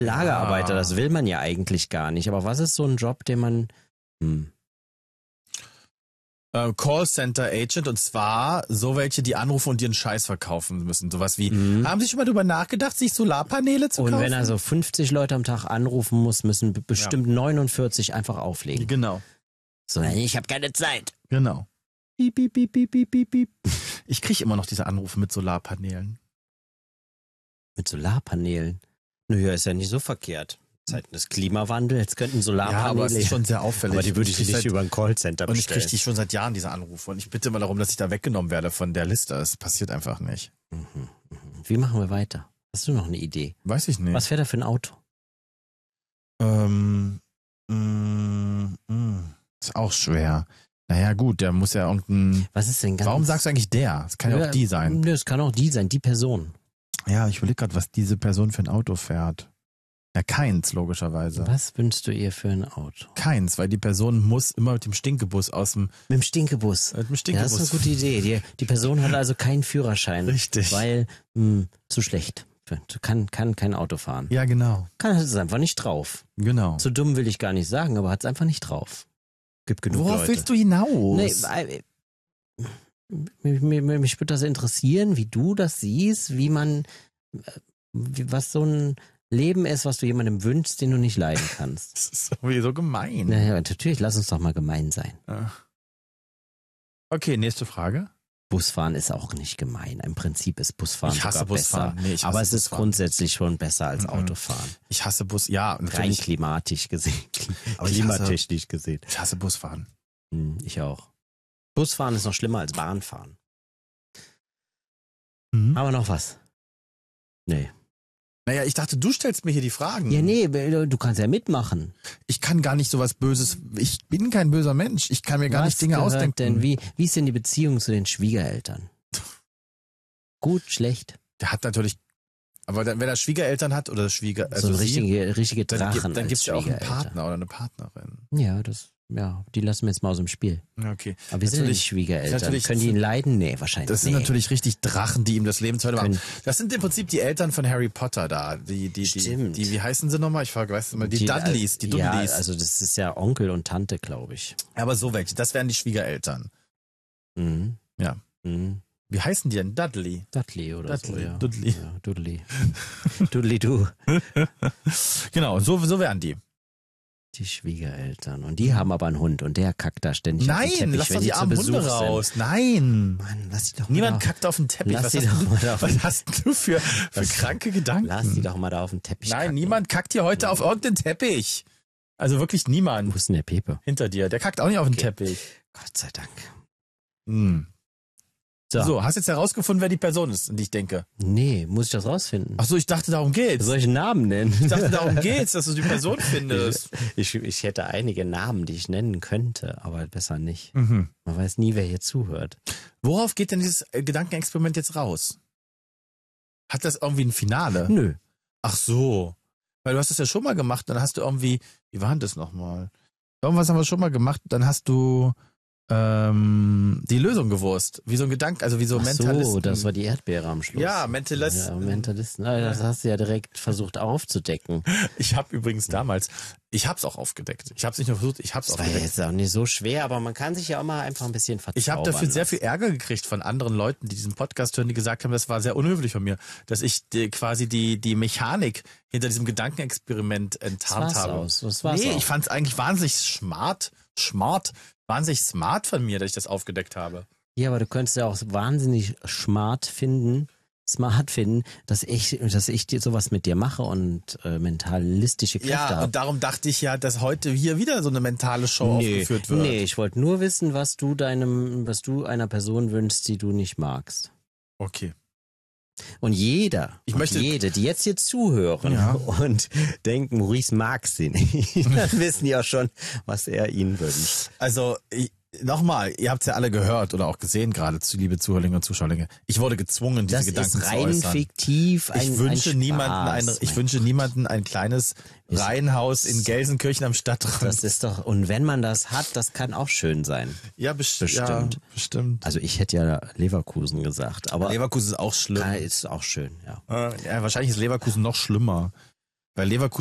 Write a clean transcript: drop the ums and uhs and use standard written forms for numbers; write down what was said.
Lagerarbeiter, das will man ja eigentlich gar nicht. Aber was ist so ein Job, den man... Callcenter Agent, und zwar so welche, die anrufen und dir einen Scheiß verkaufen müssen. Sowas wie, haben Sie schon mal drüber nachgedacht, sich Solarpaneele zu kaufen? Und wenn er so 50 Leute am Tag anrufen muss, müssen bestimmt 49 einfach auflegen. Genau. So, ich habe keine Zeit. Genau. Piep, piep, piep, piep, piep, piep, piep. Ich kriege immer noch diese Anrufe mit Solarpaneelen. Mit Solarpaneelen? Naja, ist ja nicht so verkehrt. Zeiten des Klimawandels, jetzt könnten Solarpaneele... Ja, aber es ist schon sehr auffällig. Aber die würde ich nicht über ein Callcenter bestellen. Und ich kriege die schon seit Jahren, diese Anrufe. Und ich bitte mal darum, dass ich da weggenommen werde von der Liste. Es passiert einfach nicht. Wie machen wir weiter? Hast du noch eine Idee? Weiß ich nicht. Was fährt da für ein Auto? Ist auch schwer. Naja gut, der muss ja irgendein... Was ist denn ganz... Warum sagst du eigentlich der? Es kann ja auch die sein. Nö, es kann auch die sein, die Person. Ja, ich überlege gerade, was diese Person für ein Auto fährt. Ja, keins, logischerweise. Was wünschst du ihr für ein Auto? Keins, weil die Person muss immer mit dem Stinkebus aus dem... Mit dem Stinkebus. Mit dem Stinkebus. Ja, das ist eine gute Idee. Die Person hat also keinen Führerschein. Richtig. Weil, zu schlecht. Kann kein Auto fahren. Ja, genau. Hat es einfach nicht drauf. Genau. So dumm will ich gar nicht sagen, aber hat es einfach nicht drauf. Gibt genug Worauf Leute. willst du hinaus? Nee, mich würde das interessieren, wie du das siehst, wie man, was so ein Leben ist, was du jemandem wünschst, den du nicht leiden kannst. Das ist irgendwie so gemein. Naja, natürlich, lass uns doch mal gemein sein. Okay, nächste Frage. Busfahren ist auch nicht gemein. Im Prinzip ist Busfahren Ich hasse sogar Busfahren. besser. Nee, ich hasse aber es ist Busfahren. grundsätzlich schon besser als Autofahren. Ich hasse Bus, ja. Rein Natürlich. klimatisch gesehen. Aber ich Klimatechnisch gesehen. Ich hasse Busfahren. Ich auch. Busfahren ist noch schlimmer als Bahnfahren. Aber noch was? Nee. Naja, ich dachte, du stellst mir hier die Fragen. Ja, nee, du kannst ja mitmachen. Ich kann gar nicht sowas Böses. Ich bin kein böser Mensch. Ich kann mir gar nicht Dinge ausdenken. Denn wie ist denn die Beziehung zu den Schwiegereltern? Gut, schlecht? Der hat natürlich, aber wenn er Schwiegereltern hat oder so eine richtige Drachen. dann gibt es ja auch einen Schwiegereltern. Partner oder eine Partnerin. Ja, die lassen wir jetzt mal aus dem Spiel. Okay. Aber wir sind ja nicht Schwiegereltern. Können die ihn leiden? Nee, wahrscheinlich Das sind natürlich richtig Drachen, die ihm das Leben zur Hölle machen. Können- Das sind im Prinzip die Eltern von Harry Potter da. Stimmt. Die wie heißen sie nochmal? Ich vergesse immer. Die Dudleys, die Ja, Dudleys. also das ist ja Onkel und Tante, glaube ich. Aber so welche, das wären die Schwiegereltern. Mhm. Ja. Mhm. Wie heißen die denn? Dudley. Dudley oder so, Dudley. ja. Dudley. Ja, Dudley. Dudley du. Genau, so wären die. Die Schwiegereltern. Und die haben aber einen Hund und der kackt da ständig auf den Nein, Teppich, lass wenn doch die die zu armen Besuch Hunde sind. raus. Nein. Mann, lass die doch mal Niemand da. kackt auf den Teppich. Lass Was die hast, doch mal da auf was hast du für kranke Gedanken? Lass die doch mal da auf den Teppich Nein, kacken. niemand kackt hier heute auf irgendeinen Teppich. Also wirklich Wo niemand ist denn der Pepe? hinter dir. Der kackt auch nicht auf den Okay. Teppich. Gott sei Dank. So, hast jetzt herausgefunden, wer die Person ist, an die ich denke. Nee, muss ich das rausfinden? Ach so, ich dachte, darum geht's. Soll ich einen Namen nennen? Ich dachte, darum geht's, dass du die Person findest. Ich hätte einige Namen, die ich nennen könnte, aber besser nicht. Mhm. Man weiß nie, wer hier zuhört. Worauf geht denn dieses Gedankenexperiment jetzt raus? Hat das irgendwie ein Finale? Nö. Ach so. Weil du hast das ja schon mal gemacht, dann hast du irgendwie, wie war denn das nochmal? Irgendwas haben wir schon mal gemacht, dann hast du die Lösung gewusst. Wie so ein Gedanke, also wie so Ach Mentalisten. so, das war die Erdbeere am Schluss. Ja, Mentalisten. Ja, Mentalisten. Ah, das hast du ja direkt versucht aufzudecken. Ich habe übrigens damals, ich hab's auch aufgedeckt. Ich hab's nicht nur versucht, ich hab's Das war aufgedeckt. jetzt auch nicht so schwer, aber man kann sich ja auch mal einfach ein bisschen verzaubern Ich habe dafür sehr lassen. viel Ärger gekriegt von anderen Leuten, die diesen Podcast hören, die gesagt haben, das war sehr unhöflich von mir, dass ich quasi die Mechanik hinter diesem Gedankenexperiment enttarnt habe. Das war's Nee, auch. ich fand's eigentlich wahnsinnig wahnsinnig smart von mir, dass ich das aufgedeckt habe. Ja, aber du könntest ja auch wahnsinnig smart finden, dass ich dir sowas mit dir mache und mentalistische Kräfte Ja, habe. und darum dachte ich ja, dass heute hier wieder so eine mentale Show aufgeführt wird. Nee, ich wollte nur wissen, was du einer Person wünschst, die du nicht magst. Okay. Und jede, die jetzt hier zuhören Ja. und denken, Maurice mag sie nicht, dann wissen die auch schon, was er ihnen wünscht. Also, nochmal, ihr habt es ja alle gehört oder auch gesehen gerade, liebe Zuhörlinge und Zuschauerlinge. Ich wurde gezwungen, diese Das Gedanken ist zu rein äußern. fiktiv. Ich wünsche niemanden ein kleines Reihenhaus in Gelsenkirchen am Stadtrand. Das ist doch, und wenn man das hat, das kann auch schön sein. Ja, Bestimmt. Ja, bestimmt. Also ich hätte ja Leverkusen gesagt, aber Leverkusen ist auch schlimm. ist auch schön, ja. Ja, wahrscheinlich ist Leverkusen noch schlimmer. Weil Leverkusen